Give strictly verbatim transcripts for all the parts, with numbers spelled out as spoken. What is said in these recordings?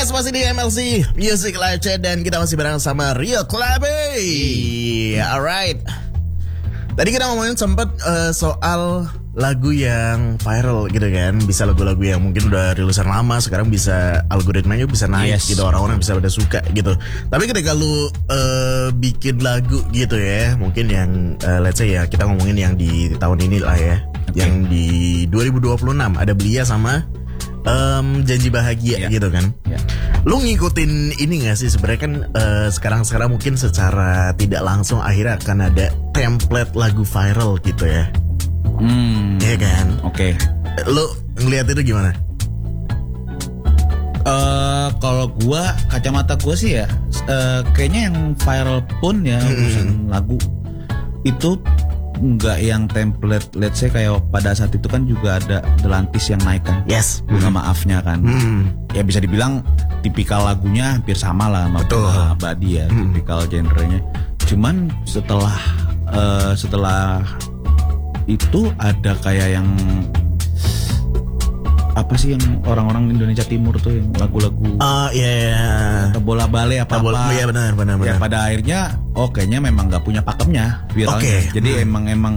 Yes, masih di M L C Music Live Chat dan kita masih bareng sama Rio Clabe. Alright. Tadi kita ngomongin sempat uh, soal lagu yang viral gitu kan. Bisa lagu-lagu yang mungkin udah rilisan lama, sekarang bisa algoritmanya bisa naik yes. gitu, orang-orang bisa pada suka gitu. Tapi ketika lu uh, bikin lagu gitu ya, mungkin yang uh, let's say ya, kita ngomongin yang di tahun ini lah ya, okay. Yang di dua ribu dua puluh enam ada Belia sama Um, Janji Bahagia yeah. gitu kan. yeah. Lu ngikutin ini gak sih sebenarnya kan uh, sekarang-sekarang mungkin secara tidak langsung akhirnya akan ada template lagu viral gitu ya. Hmm. Iya kan. Oke. Okay. Lu ngeliat itu gimana? Uh, kalau gua, kacamata gua sih ya uh, kayaknya yang viral pun ya urusan hmm. lagu itu nggak yang template, let's say kayak pada saat itu kan juga ada Delantis yang naik kan, yes, bunga mm. maafnya kan, mm. ya bisa dibilang tipikal lagunya hampir sama lah sama Bunga Abadi ya, mm. tipikal genrenya. Cuman setelah uh, setelah itu ada kayak yang apa sih yang orang-orang Indonesia Timur tuh yang lagu-lagu ah uh, iya yeah, yeah. bola bale apa apa iya benar benar ya benar. Pada akhirnya oh kayaknya memang nggak punya pakemnya viralnya. Okay. Jadi hmm. emang emang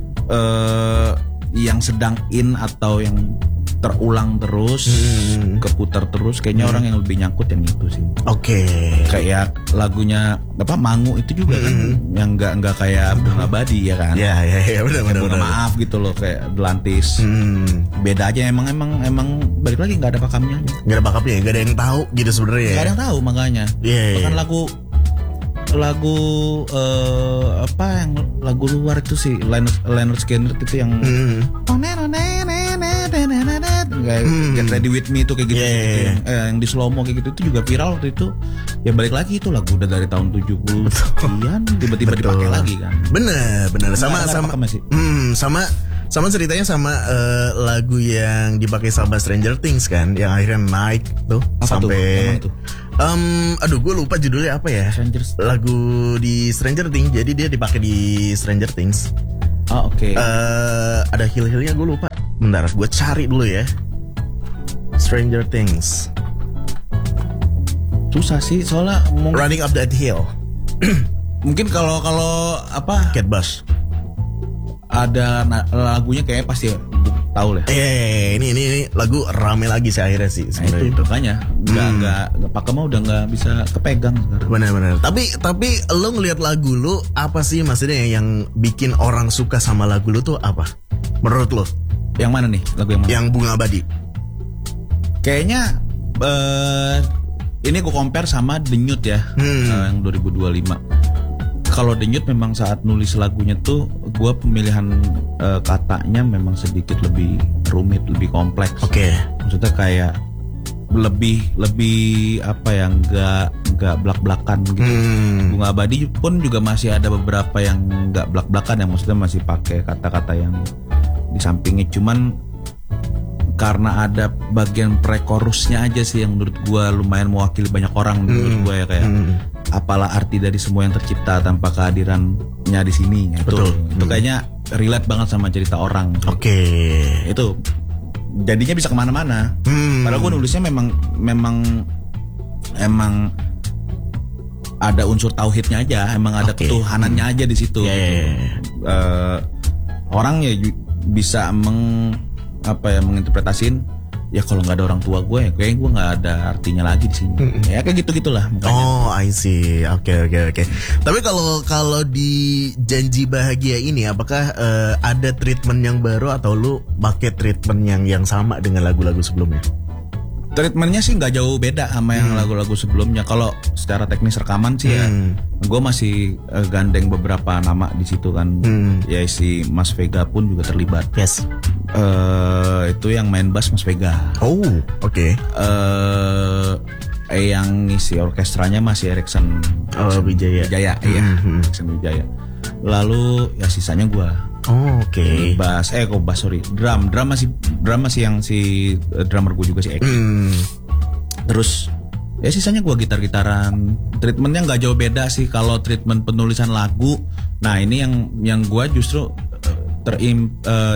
uh, yang sedang in atau yang terulang terus hmm. keputar terus kayaknya hmm. orang yang lebih nyangkut yang itu sih. Oke. Okay. Kayak lagunya apa Mangu itu juga hmm. kan yang nggak nggak kayak Bunga Abadi ya kan. Iya iya iya benar benar. Bunga Maaf gitu loh kayak Delantis. Hmm. Beda aja emang emang emang balik lagi nggak ada pakamnya. Nggak ada pakamnya, nggak ada yang tahu gitu sebenarnya. Nggak ada yang tahu makanya. Yeah, bahkan yeah. lagu lagu uh, apa yang lagu luar itu sih Leonard Skinner itu yang hmm. oh nene nene kayak hmm. Get Ready With Me itu kayak gitu, yeah, gitu yeah, yeah. Yang, eh, yang di slow mo kayak gitu itu juga viral waktu itu. Ya balik lagi itu lagu udah dari tahun tujuh puluh sekian tiba-tiba dipakai lagi kan. Bener bener sama nah, sama hmm, sama sama ceritanya sama uh, lagu yang dipakai sama Stranger Things kan, yang akhirnya naik tuh apa sampai tuh? Um, aduh gue lupa judulnya apa ya. Stranger... Lagu di Stranger Things, jadi dia dipakai di Stranger Things. Oh oke. Okay. Uh, ada hill-hillnya gue lupa. Bentar, gue cari dulu ya. Stranger Things. Susah sih soalnya mung... Running Up That Hill. Mungkin kalau kalau apa? Cat Bus. Ada na- lagunya kayak pasti tahu lah. Eh, yeah, ini ini ini lagu rame lagi sih akhirnya sih. Nah, itu makanya nggak hmm. nggak pakai mah udah nggak bisa kepegang sekarang. Benar-benar. Tapi tapi lo ngelihat lagu lo apa sih maksudnya yang bikin orang suka sama lagu lo tuh apa? Menurut lo? Yang mana nih lagu yang mana? Yang Bunga Abadi. Kayaknya uh, ini gue compare sama Denyut ya, hmm. uh, yang dua ribu dua puluh lima. Kalau Denyut memang saat nulis lagunya tuh gue pemilihan uh, katanya memang sedikit lebih rumit, lebih kompleks. Oke. Okay. Maksudnya kayak lebih lebih apa ya, nggak nggak blak-blakan gitu. Hmm. Bunga Abadi pun juga masih ada beberapa yang nggak blak-blakan, yang maksudnya masih pakai kata-kata yang di sampingnya. Cuman karena ada bagian pre-chorusnya aja sih yang menurut gue lumayan mewakili banyak orang menurut hmm. gue ya, kayak hmm. apalah arti dari semua yang tercipta tanpa kehadirannya di sini. Itu Betul. itu kayaknya relate banget sama cerita orang. Oke. Okay. Itu jadinya bisa kemana-mana. Hmm. Padahal gue nulisnya memang memang emang ada unsur tauhidnya aja, emang ada okay. ketuhanannya hmm. aja di situ. Yeah, yeah, yeah. Uh, orang ya bisa meng apa ya menginterpretasin ya kalau nggak ada orang tua gue ya kayaknya gue nggak ada artinya lagi di sini. Mm-hmm. Ya kayak gitu gitulah. Oh, I see. Oke okay, oke okay, oke. Okay. Tapi kalau kalau di Janji Bahagia ini apakah uh, ada treatment yang baru atau lu pakai treatment yang yang sama dengan lagu-lagu sebelumnya? Treatmentnya sih nggak jauh beda sama yang hmm. lagu-lagu sebelumnya. Kalau secara teknis rekaman sih hmm. ya, gue masih uh, gandeng beberapa nama di situ kan. Hmm. Ya si Mas Vega pun juga terlibat. Yes. Uh, itu yang main bass Mas Vega. Oh, oke. Okay. Uh, eh yang ngisi orkestranya masih Erikson. Oh, Wijaya. Wijaya, hmm. iya. Erikson Wijaya. Lalu ya sisanya gue. Oh, oke. Okay. Bass, eh kok bass sorry, drum, drum masih, drum masih yang si uh, drummer gue juga si Eki. Mm. Terus ya sisanya gue gitar-gitaran. Treatmentnya nggak jauh beda sih kalau treatment penulisan lagu. Nah ini yang yang gue justru uh, terim uh,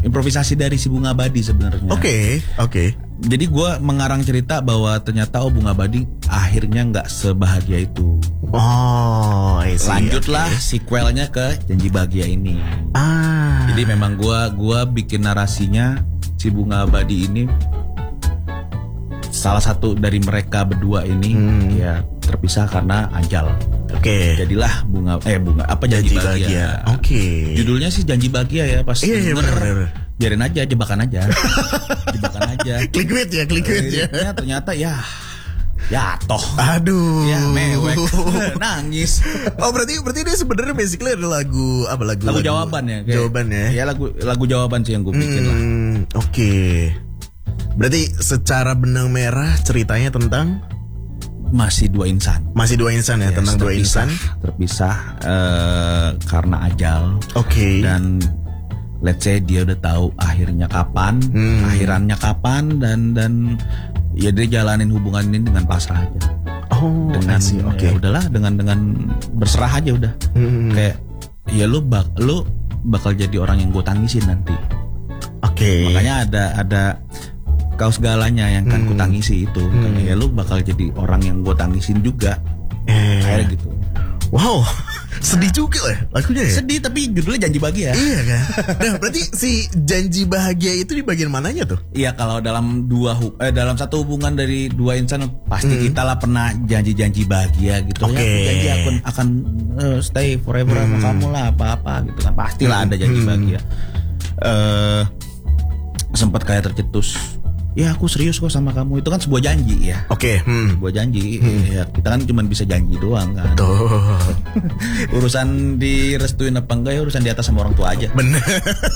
improvisasi dari si Bunga Abadi sebenarnya. Oke, okay, oke. Okay. Jadi gue mengarang cerita bahwa ternyata oh Bunga Abadi akhirnya nggak sebahagia itu. Oh, I see. Lanjutlah okay. sequelnya ke Janji Bahagia ini. Ah. Jadi memang gue gua bikin narasinya si Bunga Abadi ini salah satu dari mereka berdua ini hmm. ya terpisah karena ajal. Oke. Okay. Jadilah bunga eh bunga apa Janji, Janji Bahagia. Bahagia. Oke. Okay. Judulnya sih Janji Bahagia ya pas. Iya, iya benar benar. Biarin aja, jebakan aja. Jebakan aja. Clickbait ya, clickbait ya. Ternyata ya ya toh. Aduh. Ya mewek. Nangis. Oh berarti berarti dia sebenarnya basically ada lagu apa lagu lagu, lagu jawaban ya. Kayak, jawaban ya. Ya lagu lagu jawaban sih yang gue bikin hmm, lah. Oke. Okay. Berarti secara benang merah ceritanya tentang masih dua insan. Masih dua insan ya, ya tentang dua insan terpisah uh, karena ajal. Oke. Okay. Dan let's say dia udah tahu akhirnya kapan, hmm. akhirannya kapan dan dan ya dia jalanin hubungan ini dengan pasrah aja. Oh, dengan oke. Okay. Ya udahlah dengan dengan berserah aja udah. Hmm. Kayak ya lu bak lu bakal jadi orang yang gue tangisin nanti. Oke. Okay. Makanya ada ada kau segalanya yang kan hmm. ku tangisi itu. Hmm. Makanya ya lu bakal jadi orang yang gue tangisin juga. Eh. Kayak gitu. Wow. Sedih juga lah lagunya ya. Sedih tapi judulnya Janji Bahagia. Iya kan. Nah berarti si Janji Bahagia itu di bagian mananya tuh? Iya kalau dalam dua eh, dalam satu hubungan dari dua insan pasti hmm. kita lah pernah janji-janji bahagia gitu. Okay. Ya. Janji akan akan uh, stay forever hmm. sama kamu lah apa-apa gitu kan. Pastilah hmm. ada janji hmm. bahagia. Uh, sempat kayak tercetus. Ya aku serius kok sama kamu. Itu kan sebuah janji ya. Oke. Okay. Hmm. Sebuah janji. Hmm. Ya, kita kan cuma bisa janji doang kan. Betul. Urusan direstuin apa enggak ya urusan di atas sama orang tua aja. Bener.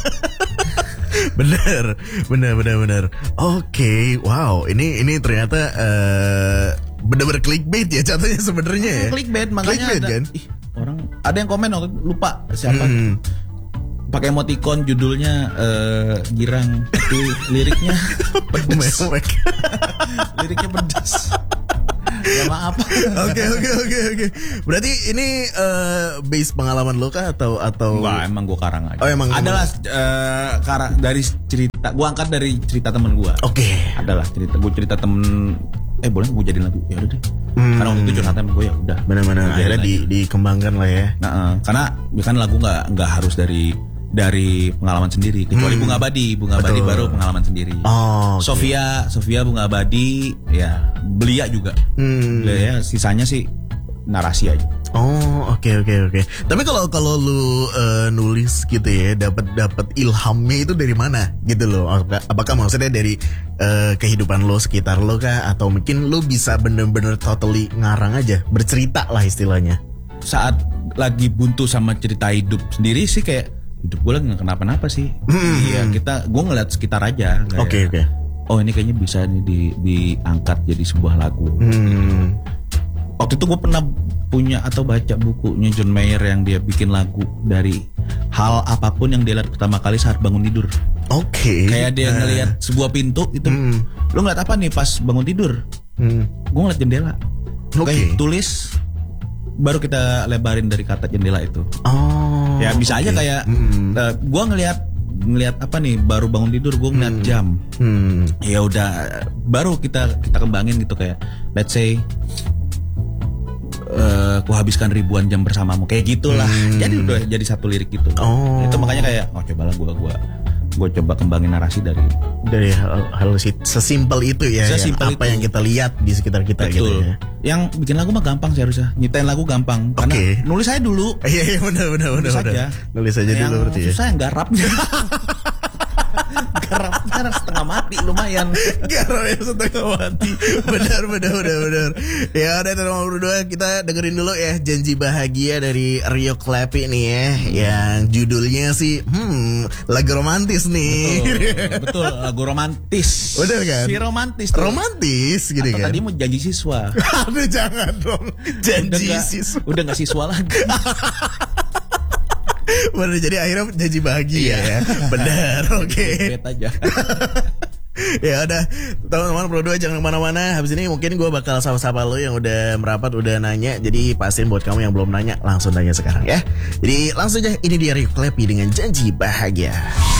bener. Bener bener bener. Oke. Okay. Wow. Ini ini ternyata uh, bener-bener clickbait ya jatuhnya sebenarnya ya. Clickbait makanya clickbait, ada kan? ih, orang ada yang komen waktu lupa siapa. Hmm. Pakai emoticon judulnya uh, girang tapi liriknya pedes. Liriknya pedes. Ya maaf. Oke oke oke oke. Berarti ini uh, base pengalaman lo kah atau atau Wah, emang gue karang aja. Oh emang adalah uh, karang dari cerita gue angkat dari cerita temen gue. Oke. Okay. Adalah cerita gue cerita temen eh boleh gue jadiin lagu ya udah deh. Hmm. Karena waktu itu curhatan gue ya udah. Benar-benar akhirnya di, dikembangkan lah ya. Nah, uh, karena kan lagu nggak nggak harus dari dari pengalaman sendiri kecuali hmm. Bunga Abadi Bunga Abadi baru pengalaman sendiri. Oh, okay. Sofia Sofia Bunga Abadi ya Belia juga hmm. Belia, ya sisanya sih narasi aja. Oh oke okay, oke okay, oke okay. Tapi kalau kalau lu uh, nulis gitu ya dapat dapat ilhamnya itu dari mana gitu loh? Apakah, apakah maksudnya dari uh, kehidupan lo sekitar lo kah atau mungkin lo bisa bener-bener totally ngarang aja bercerita lah istilahnya? Saat lagi buntu sama cerita hidup sendiri sih kayak hidup gue lagi gak kenapa-napa sih. Iya hmm. kita gue ngeliat sekitar aja. Oke oke. Okay, okay. Oh ini kayaknya bisa nih di, diangkat jadi sebuah lagu. Hmm. Waktu itu gue pernah punya atau baca bukunya John Mayer yang dia bikin lagu dari hal apapun yang dia lihat pertama kali saat bangun tidur. Oke. Okay. Kayak dia ngelihat sebuah pintu itu. Hmm. Lo ngeliat apa nih pas bangun tidur? Hmm. Gue ngeliat jendela. Oke. Okay. Tulis. Baru kita lebarin dari kata jendela itu. Oh. Ya bisa okay. aja kayak hmm. uh, gue ngelihat ngelihat apa nih baru bangun tidur gue ngeliat hmm. jam. Hmm. Ya udah baru kita kita kembangin gitu kayak let's say uh, ku habiskan ribuan jam bersamamu kayak gitulah. Hmm. Jadi udah jadi satu lirik gitu. Oh. Itu makanya kayak oh cobalah gue gue gue coba kembangin narasi dari dari hal, hal sesimpel itu ya, sesimpel yang, apa itu. yang kita lihat di sekitar kita. Betul. Gitu ya. Yang bikin lagu mah gampang sih harusnya, nyiptain lagu gampang. Karena okay. nulis aja dulu. Iya iya benar benar benar. Nulis aja, nulis aja yang dulu berarti. Yang susah yang garapnya. Garapnya setengah mati lumayan. Garapnya setengah mati. Benar benar benar benar. Ya udah nomor berdua kita dengerin dulu ya Janji Bahagia dari Rio Clappy nih ya, hmm. yang judulnya sih hmm lagu romantis nih. Betul, betul lagu romantis. Betul kan? Si romantis. Tuh. Romantis gitu. Atau kan? Tadi mau janji siswa. Aduh jangan dong. Janji udah siswa. Gak, udah gak siswa lagi. Bener, jadi akhirnya janji bahagia ya. Bener, oke. Okay. aja. Ya udah, teman-teman berdua jangan kemana-mana. Habis ini mungkin gue bakal sapa-sapa lo yang udah merapat, udah nanya. Jadi pastiin buat kamu yang belum nanya, langsung nanya sekarang ya. Jadi langsung aja, ini dia Rio Clappy dengan Janji Bahagia.